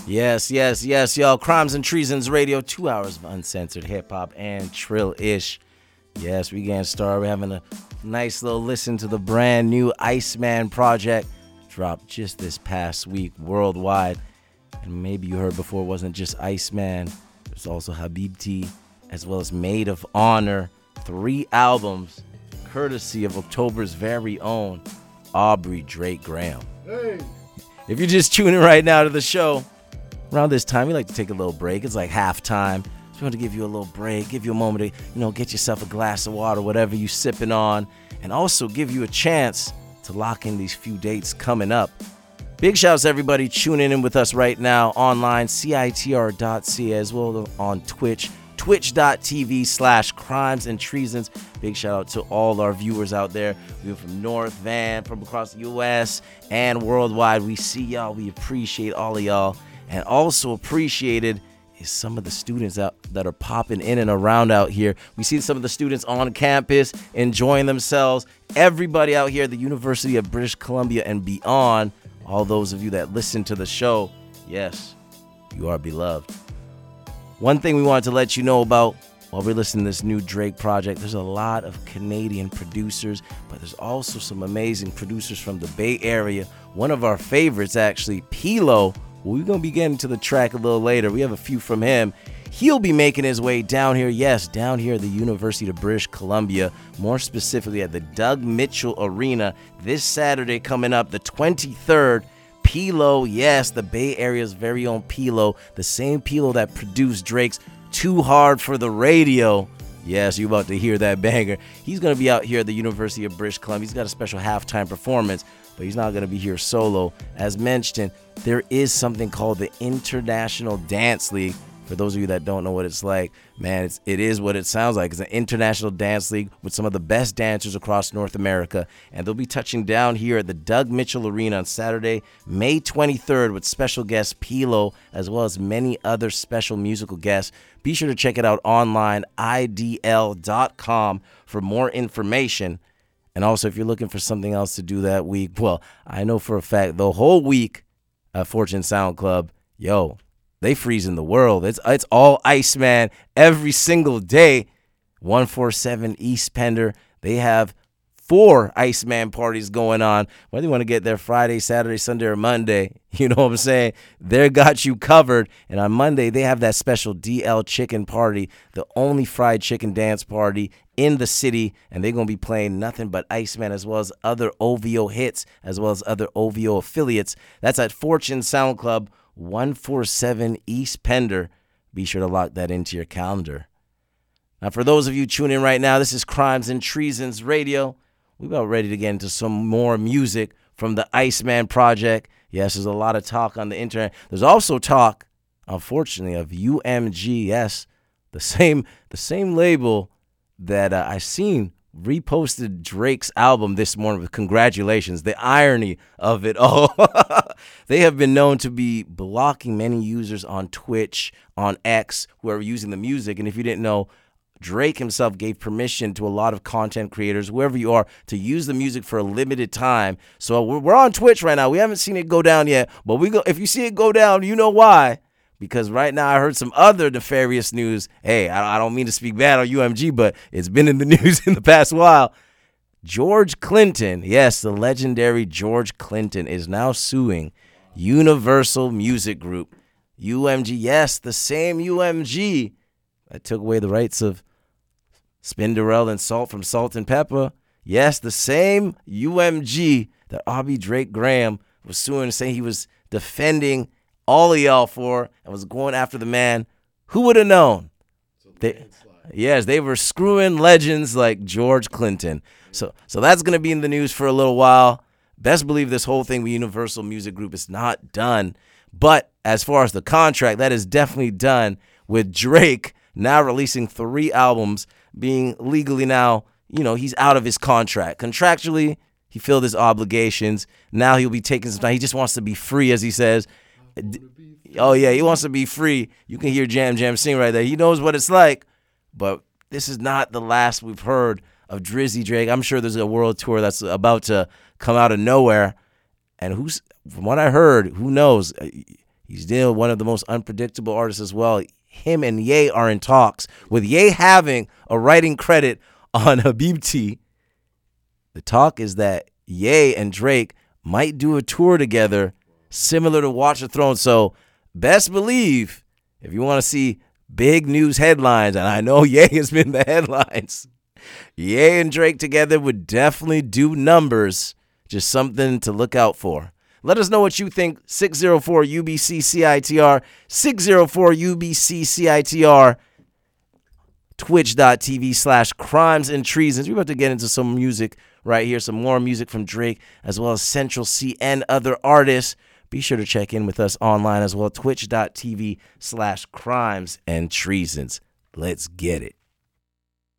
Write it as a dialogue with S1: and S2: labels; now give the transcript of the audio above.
S1: Yes, y'all. Crimes and Treasons Radio, 2 hours of uncensored hip-hop and trill-ish. Yes, we getting started. We're having a nice little listen to the brand new Iceman project. Dropped just this past week worldwide. And maybe you heard before, it wasn't just Iceman. There's also Habibti, as well as Maid of Honor. 3 albums, courtesy of October's very own Aubrey Drake Graham.
S2: Hey.
S1: If you're just tuning right now to the show, around this time, we like to take a little break. It's like halftime. So we want to give you a little break, give you a moment to, get yourself a glass of water, whatever you sipping on, and also give you a chance to lock in these few dates coming up. Big shouts to everybody tuning in with us right now online, CITR.ca, as well as on Twitch, twitch.tv/crimes and treasons. Big shout out to all our viewers out there. We're from North Van, from across the U.S. and worldwide. We see y'all. We appreciate all of y'all. And also appreciated is some of the students out that are popping in and around out here. We see some of the students on campus enjoying themselves. Everybody out here at the University of British Columbia and beyond. All those of you that listen to the show, yes, you are beloved. One thing we wanted to let you know about while we're listening to this new Drake project, there's a lot of Canadian producers, but there's also some amazing producers from the Bay Area. One of our favorites, actually, Pilo. We're going to be getting to the track a little later. We have a few from him. He'll be making his way down here, down here at the University of British Columbia, more specifically at the Doug Mitchell Arena this Saturday coming up, the 23rd. Pilo, yes, the Bay Area's very own Pilo, the same Pilo that produced Drake's Too Hard for the Radio. Yes, you're about to hear that banger. He's going to be out here at the University of British Columbia. He's got a special halftime performance, but he's not going to be here solo. As mentioned, there is something called the International Dance League. For those of you that don't know what it's like, man, it is what it sounds like. It's an international dance league with some of the best dancers across North America. And they'll be touching down here at the Doug Mitchell Arena on Saturday, May 23rd, with special guest Pilo, as well as many other special musical guests. Be sure to check it out online, idl.com, for more information. And also, if you're looking for something else to do that week, well, I know for a fact the whole week at Fortune Sound Club, they freezing the world. It's all Iceman every single day. 147 East Pender. They have 4 Iceman parties going on. Whether you want to get there Friday, Saturday, Sunday, or Monday, you know what I'm saying? They got you covered. And on Monday, they have that special DL Chicken party, the only fried chicken dance party in the city. And they're going to be playing nothing but Iceman, as well as other OVO hits, as well as other OVO affiliates. That's at Fortune Sound Club, 147 East Pender. Be sure to lock that into your calendar. Now, for those of you tuning in right now, this is Crimes and Treasons Radio. We're about ready to get into some more music from the Iceman project. Yes, there's a lot of talk on the internet. There's also talk, unfortunately, of UMG. Yes, the same label that I seen reposted Drake's album this morning with congratulations. The irony of it all. They have been known to be blocking many users on Twitch, on X, who are using the music. And if you didn't know, Drake himself gave permission to a lot of content creators, whoever you are, to use the music for a limited time. So we're on Twitch right now. We haven't seen it go down yet, but if you see it go down, you know why. Because right now I heard some other nefarious news. Hey, I don't mean to speak bad on UMG, but it's been in the news in the past while. George Clinton, yes, the legendary George Clinton, is now suing Universal Music Group. UMG, yes, the same UMG that took away the rights of Spinderella and Salt from Salt and Pepper. Yes, the same UMG that Aubrey Drake Graham was suing, saying he was defending all of y'all for, and was going after the man. Who would have known? They were screwing legends like George Clinton. So that's going to be in the news for a little while. Best believe this whole thing with Universal Music Group is not done. But as far as the contract, that is definitely done, with Drake now releasing 3 albums, being legally now, he's out of his contract. Contractually, he filled his obligations. Now he'll be taking some time. He just wants to be free, as he says. Oh, yeah, he wants to be free. You can hear Jam sing right there. He knows what it's like. But this is not the last we've heard of Drizzy Drake. I'm sure there's a world tour that's about to come out of nowhere. And from what I heard, who knows? He's still one of the most unpredictable artists as well. Him and Ye are in talks, with Ye having a writing credit on Habibti. The talk is that Ye and Drake might do a tour together similar to Watch the Throne. So best believe, if you want to see big news headlines, and I know Ye has been the headlines, Ye and Drake together would definitely do numbers. Just something to look out for. Let us know what you think. 604-UBC-CITR, 604-UBC-CITR, twitch.tv/crimes and treasons. We're about to get into some music right here, some more music from Drake, as well as Central C and other artists. Be sure to check in with us online as well, twitch.tv/crimes and treasons. Let's get it.